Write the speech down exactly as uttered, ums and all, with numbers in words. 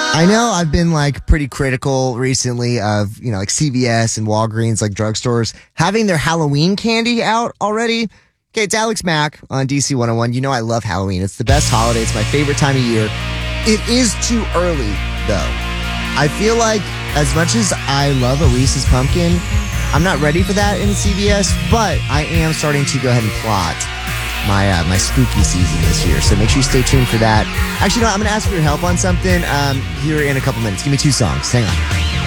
I know I've been like pretty critical recently of, you know, like C V S and Walgreens, like drugstores, having their Halloween candy out already. Okay, it's Alex Mack on D C one oh one. You know I love Halloween. It's the best holiday. It's my favorite time of year. It is too early, though. I feel like as much as I love a Reese's Pumpkin, I'm not ready for that in C V S, but I am starting to go ahead and plot my uh, my spooky season this year. So make sure you stay tuned for that. Actually, no, I'm going to ask for your help on something um, here in a couple minutes. Give me two songs. Hang on.